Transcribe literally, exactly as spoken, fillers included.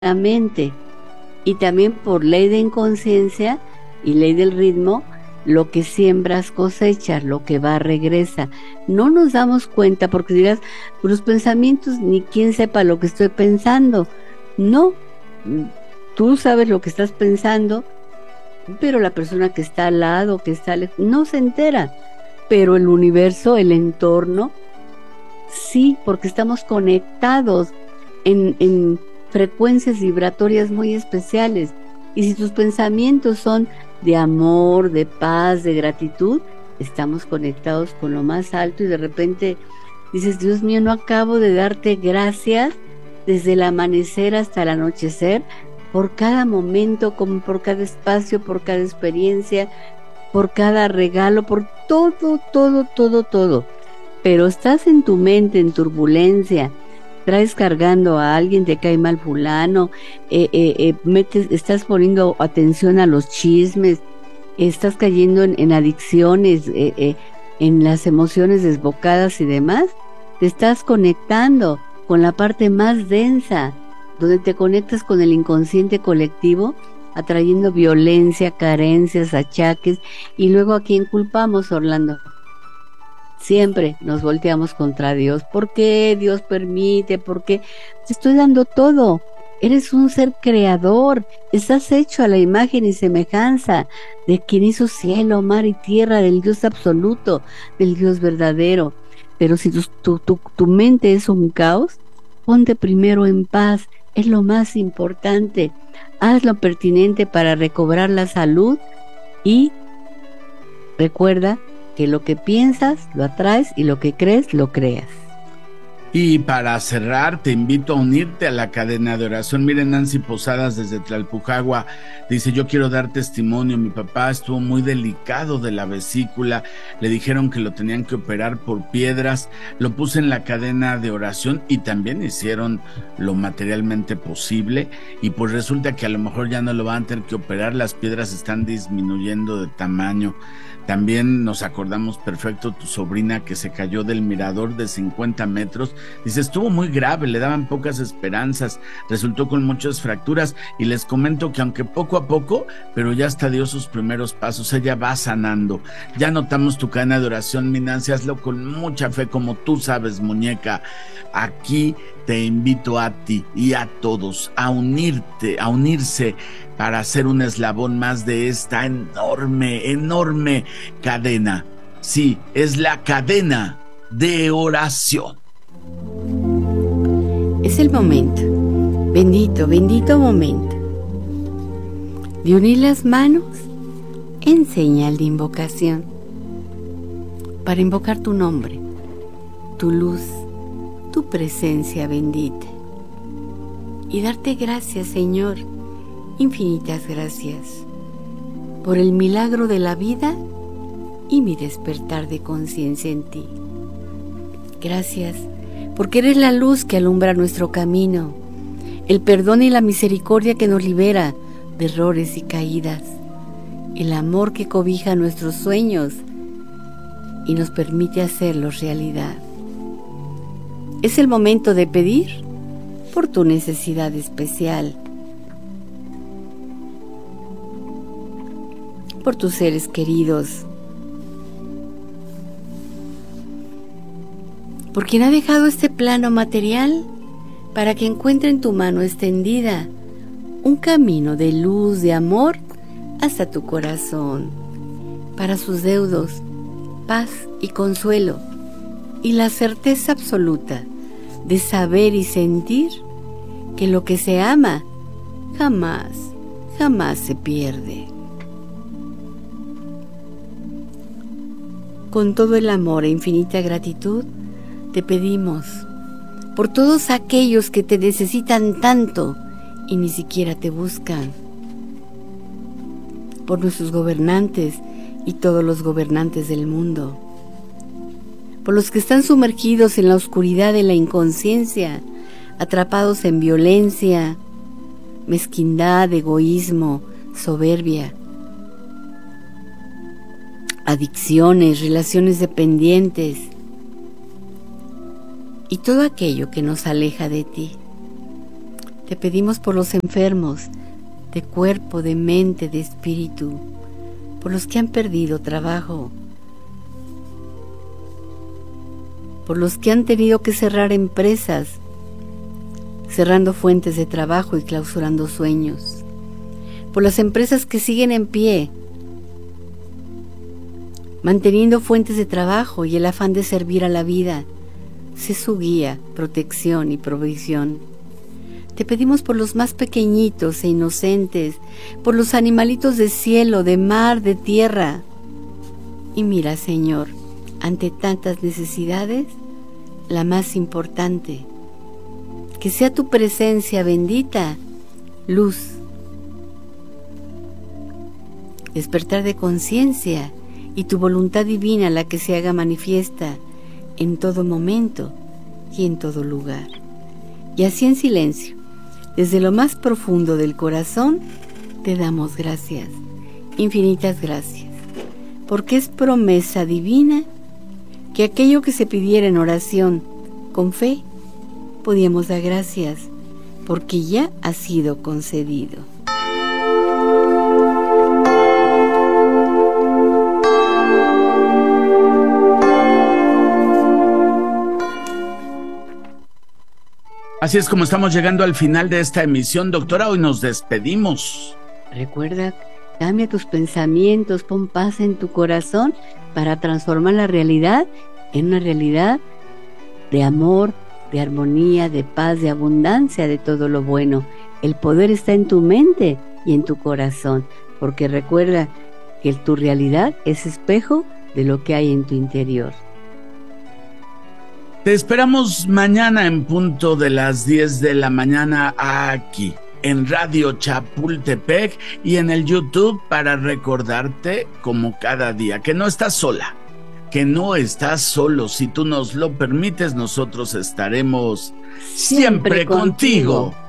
mente. Y también por ley de inconsciencia y ley del ritmo, lo que siembras cosechas, lo que va regresa. No nos damos cuenta porque dirás, los pensamientos ni quien sepa lo que estoy pensando. No, tú sabes lo que estás pensando, pero la persona que está al lado, que está lejos, no se entera. Pero el universo, el entorno, sí, porque estamos conectados en, en frecuencias vibratorias muy especiales. Y si tus pensamientos son de amor, de paz, de gratitud, estamos conectados con lo más alto y de repente dices, Dios mío, no acabo de darte gracias desde el amanecer hasta el anochecer, por cada momento, como por cada espacio, por cada experiencia, por cada regalo, por todo, todo, todo, todo. Pero estás en tu mente en turbulencia, traes cargando a alguien, te cae mal fulano, eh, eh, eh, metes, estás poniendo atención a los chismes, estás cayendo en, en adicciones, eh, eh, en las emociones desbocadas y demás, te estás conectando con la parte más densa, donde te conectas con el inconsciente colectivo, atrayendo violencia, carencias, achaques, y luego ¿a quién culpamos, Orlando? Siempre nos volteamos contra Dios. ¿Por qué Dios permite? ¿Por qué? Te estoy dando todo. Eres un ser creador. Estás hecho a la imagen y semejanza de quien hizo cielo, mar y tierra, del Dios absoluto, del Dios verdadero. Pero si tu, tu, tu, tu mente es un caos, ponte primero en paz. Es lo más importante. Haz lo pertinente para recobrar la salud y recuerda que lo que piensas lo atraes y lo que crees lo creas. Y para cerrar, te invito a unirte a la cadena de oración. Miren, Nancy Posadas desde Tlalpujagua dice, yo quiero dar testimonio, mi papá estuvo muy delicado de la vesícula, le dijeron que lo tenían que operar por piedras, lo puse en la cadena de oración y también hicieron lo materialmente posible y pues resulta que a lo mejor ya no lo van a tener que operar, las piedras están disminuyendo de tamaño. También nos acordamos perfecto tu sobrina que se cayó del mirador de cincuenta metros. Dice, estuvo muy grave, le daban pocas esperanzas, resultó con muchas fracturas y les comento que aunque poco a poco, pero ya hasta dio sus primeros pasos, ella va sanando. Ya notamos tu cadena de oración, mi Nancy, hazlo con mucha fe como tú sabes, muñeca. Aquí te invito a ti y a todos a unirte, a unirse para hacer un eslabón más de esta enorme, enorme cadena. Sí, es la cadena de oración. Es el momento, bendito, bendito momento, de unir las manos en señal de invocación, para invocar tu nombre, tu luz, tu presencia bendita, y darte gracias, Señor, infinitas gracias, por el milagro de la vida y mi despertar de conciencia en ti. Gracias, porque eres la luz que alumbra nuestro camino, el perdón y la misericordia que nos libera de errores y caídas, el amor que cobija nuestros sueños y nos permite hacerlos realidad. Es el momento de pedir por tu necesidad especial, por tus seres queridos, por quien ha dejado este plano material para que encuentre en tu mano extendida un camino de luz, de amor hasta tu corazón, para sus deudos, paz y consuelo, y la certeza absoluta de saber y sentir que lo que se ama jamás, jamás se pierde. Con todo el amor e infinita gratitud, te pedimos por todos aquellos que te necesitan tanto y ni siquiera te buscan, por nuestros gobernantes y todos los gobernantes del mundo, por los que están sumergidos en la oscuridad de la inconsciencia, atrapados en violencia, mezquindad, egoísmo, soberbia, adicciones, relaciones dependientes y todo aquello que nos aleja de ti. Te pedimos por los enfermos, de cuerpo, de mente, de espíritu, por los que han perdido trabajo, por los que han tenido que cerrar empresas, cerrando fuentes de trabajo y clausurando sueños, por las empresas que siguen en pie, manteniendo fuentes de trabajo y el afán de servir a la vida. Sé su guía, protección y provisión. Te pedimos por los más pequeñitos e inocentes, por los animalitos de cielo, de mar, de tierra. Y mira, Señor, ante tantas necesidades, la más importante, que sea tu presencia bendita, luz, despertar de conciencia y tu voluntad divina la que se haga manifiesta en todo momento y en todo lugar. Y así en silencio, desde lo más profundo del corazón, te damos gracias, infinitas gracias, porque es promesa divina que aquello que se pidiera en oración con fe, podíamos dar gracias, porque ya ha sido concedido. Así es como estamos llegando al final de esta emisión, doctora. Hoy nos despedimos. Recuerda, cambia tus pensamientos, pon paz en tu corazón para transformar la realidad en una realidad de amor, de armonía, de paz, de abundancia, de todo lo bueno. El poder está en tu mente y en tu corazón, porque recuerda que tu realidad es espejo de lo que hay en tu interior. Te esperamos mañana en punto de las diez de la mañana aquí en Radio Chapultepec y en el YouTube para recordarte como cada día que no estás sola, que no estás solo. Si tú nos lo permites, nosotros estaremos siempre, siempre contigo. contigo.